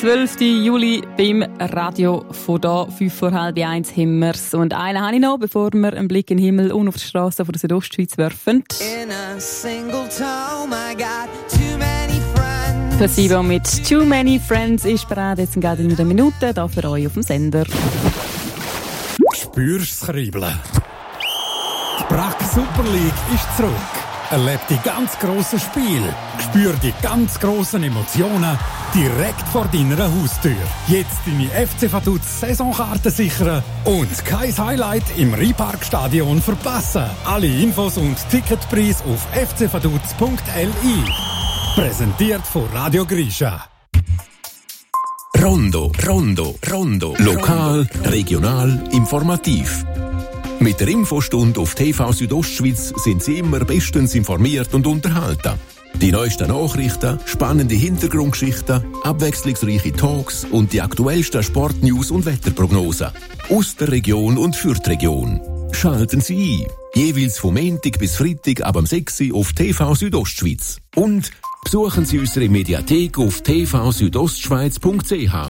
12. Juli beim Radio von da, 1:05 haben wir's. Und einen habe ich noch, bevor wir einen Blick in den Himmel und auf die Straße von der Südostschweiz werfen. Placebo mit Too Many Friends ist bereit. Jetzt geht in einer Minute da für euch auf dem Sender. Spürst das Kribbeln? Die Brack Super League ist zurück. Erleb die ganz grossen Spiele. Spür die ganz grossen Emotionen direkt vor deiner Haustür. Jetzt deine FC Vaduz Saisonkarten sichern und kein Highlight im Rheinparkstadion verpassen. Alle Infos und Ticketpreis auf fcvaduz.li. Präsentiert von Radio Grisha. Rondo. Lokal, regional, informativ. Mit der Infostunde auf TV Südostschweiz sind Sie immer bestens informiert und unterhalten. Die neuesten Nachrichten, spannende Hintergrundgeschichten, abwechslungsreiche Talks und die aktuellsten Sportnews und Wetterprognosen. Aus der Region und für die Region. Schalten Sie ein. Jeweils vom Montag bis Freitag ab 6 Uhr auf TV Südostschweiz. Und besuchen Sie unsere Mediathek auf tvsüdostschweiz.ch.